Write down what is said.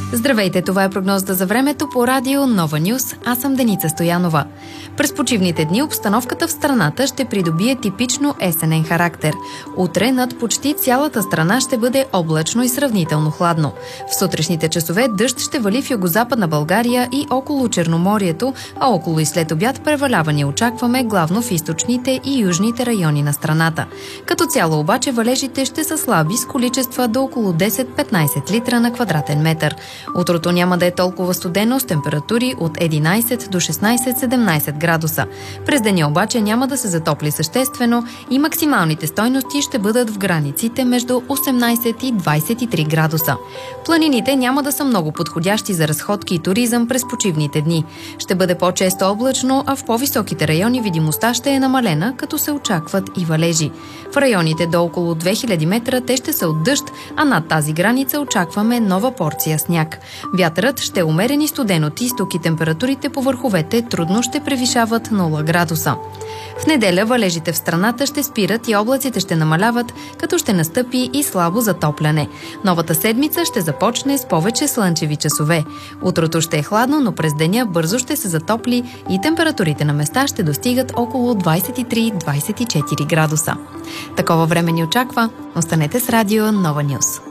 Здравейте, това е прогнозата за времето по радио Нова Нюс. Аз съм Деница Стоянова. През почивните дни обстановката в страната ще придобие типично есенен характер. Утре над почти цялата страна ще бъде облачно и сравнително хладно. В сутрешните часове дъжд ще вали в югозападна България и около Черноморието, а около и след обяд превалявания очакваме главно в източните и южните райони на страната. Като цяло обаче валежите ще са слаби с количества до около 10-15 литра на квадратен метър. Утрото няма да е толкова студено с температури от 11 до 16-17 градуса. През деня обаче няма да се затопли съществено и максималните стойности ще бъдат в границите между 18 и 23 градуса. Планините няма да са много подходящи за разходки и туризъм през почивните дни. Ще бъде по-често облачно, а в по-високите райони видимостта ще е намалена, като се очакват и валежи. В районите до около 2000 метра те ще са от дъжд, а над тази граница очакваме нова порция сняг. Вятърът ще е умерен и студен от изток и температурите по върховете трудно ще превишават 0 градуса. В неделя валежите в страната ще спират и облаците ще намаляват, като ще настъпи и слабо затопляне. Новата седмица ще започне с повече слънчеви часове. Утрото ще е хладно, но през деня бързо ще се затопли и температурите на места ще достигат около 23-24 градуса. Такова време ни очаква. Останете с радио Нова Нюс.